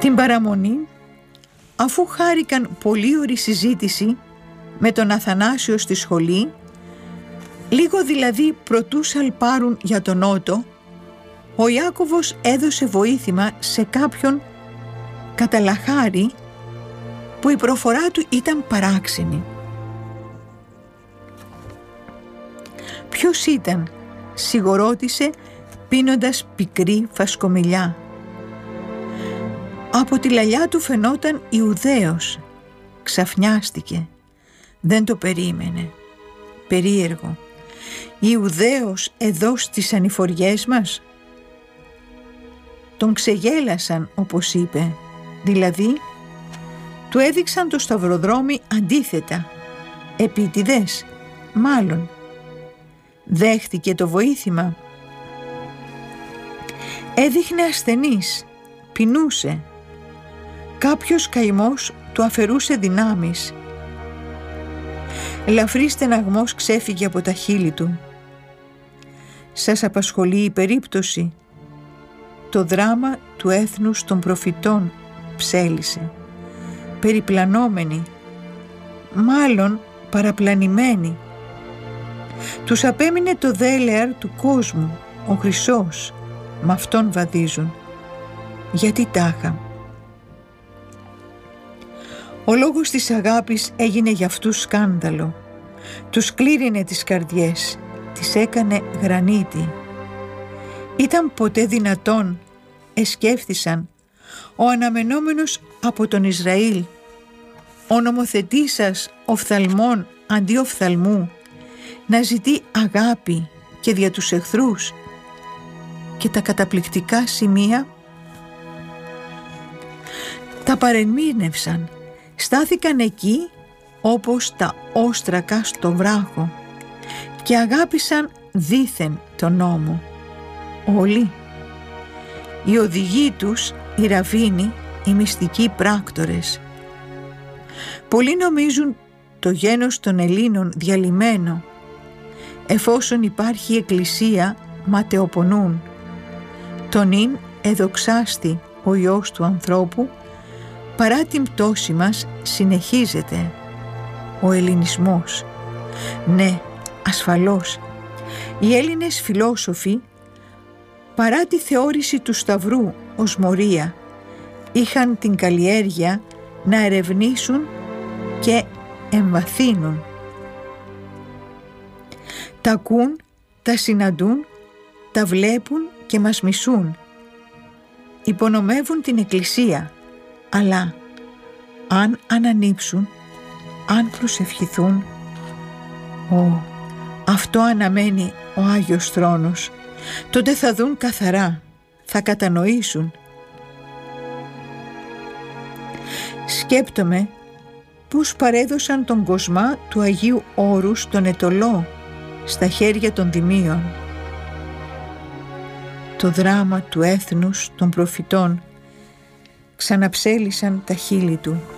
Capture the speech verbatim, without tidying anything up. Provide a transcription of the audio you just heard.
Την παραμονή, αφού χάρηκαν πολύ ώρη συζήτηση με τον Αθανάσιο στη σχολή, λίγο δηλαδή προτού σαλπάρουν για τον Νότο, ο Ιάκωβος έδωσε βοήθημα σε κάποιον καταλαχάρη που η προφορά του ήταν παράξενη. Ποιος ήταν, σιγορώτησε πίνοντας πικρή φασκομηλιά. Από τη λαλιά του φαινόταν Ιουδαίος. Ξαφνιάστηκε. Δεν το περίμενε. Περίεργο. Ιουδαίος εδώ στις ανηφοριές μας? Τον ξεγέλασαν, όπως είπε. Δηλαδή, του έδειξαν το σταυροδρόμι αντίθετα. Επίτηδες, μάλλον. Δέχτηκε το βοήθημα. Έδειχνε ασθενής. Πεινούσε. Κάποιος καημός του αφαιρούσε δυνάμεις. Ελαφρύς στεναγμός ξέφυγε από τα χείλη του. Σας απασχολεί η περίπτωση? Το δράμα του έθνους των προφητών, ψέλισε. Περιπλανόμενοι, μάλλον παραπλανημένοι. Τους απέμεινε το δέλεαρ του κόσμου, ο χρυσός, μ' αυτόν βαδίζουν. Γιατί τάχα? Ο λόγος της αγάπης έγινε για αυτούς σκάνδαλο. Τους κλήρινε τις καρδιές, τις έκανε γρανίτη. Ήταν ποτέ δυνατόν, εσκέφθησαν, ο αναμενόμενος από τον Ισραήλ, ο νομοθετής σας οφθαλμών αντί οφθαλμού, να ζητεί αγάπη και δια τους εχθρούς? Και τα καταπληκτικά σημεία τα παρεμήνευσαν, στάθηκαν εκεί όπως τα όστρακα στο βράχο και αγάπησαν δήθεν τον νόμο. Όλοι, οι οδηγοί τους, οι ραβίνοι, οι μυστικοί πράκτορες. Πολλοί νομίζουν το γένος των Ελλήνων διαλυμένο. Εφόσον υπάρχει εκκλησία, ματαιοπονούν. Τον ειν εδοξάστη ο Υιός του ανθρώπου, παρά την πτώση μας συνεχίζεται ο ελληνισμός. Ναι, ασφαλώς, οι Έλληνες φιλόσοφοι, παρά τη θεώρηση του Σταυρού ως μορία, είχαν την καλλιέργεια να ερευνήσουν και εμβαθύνουν. Τα ακούν, τα συναντούν, τα βλέπουν και μας μισούν. Υπονομεύουν την Εκκλησία, αλλά αν ανανύψουν, αν προσευχηθούν, Ω, αυτό αναμένει ο Άγιος Θρόνος. Τότε θα δουν καθαρά, θα κατανοήσουν. Σκέπτομαι πώς παρέδωσαν τον κοσμά του Αγίου Όρους τον Ετωλό στα χέρια των δημίων. Το δράμα του έθνους των προφητών ξαναψέλισαν τα χείλη του.